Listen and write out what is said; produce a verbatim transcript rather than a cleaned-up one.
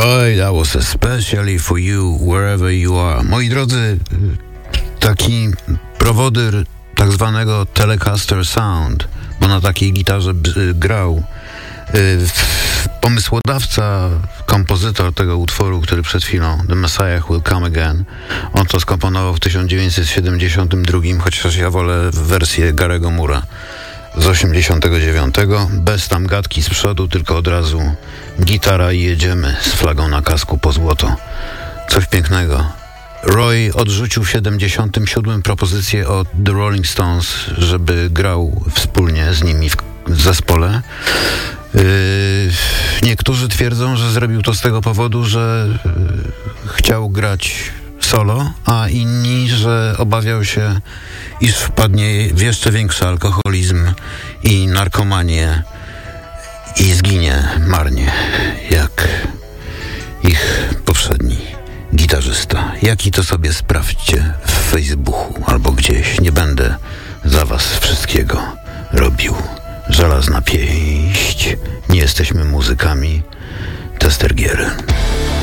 Roy, that was especially for you, wherever you are. Moi drodzy, taki prowodyr tak zwanego Telecaster Sound, bo na takiej gitarze b- grał. Pomysłodawca, kompozytor tego utworu, który przed chwilą, The Messiah Will Come Again, on to skomponował w tysiąc dziewięćset siedemdziesiątym drugim, chociaż ja wolę wersję Garego Moore'a z osiemdziesiątego dziewiątego, bez tam gadki z przodu, tylko od razu gitara i jedziemy z flagą na kasku po złoto. Coś pięknego. Roy odrzucił w siedemdziesiątym siódmym propozycję od The Rolling Stones, żeby grał wspólnie z nimi w, w zespole. Yy, niektórzy twierdzą, że zrobił to z tego powodu, że yy, chciał grać solo, a inni, że obawiał się, iż wpadnie w jeszcze większy alkoholizm i narkomanię i zginie marnie, jak ich poprzedni gitarzysta. Jaki to sobie sprawdźcie w Facebooku albo gdzieś. Nie będę za was wszystkiego robił. Żelazna pięść. Nie jesteśmy muzykami. Tester gier.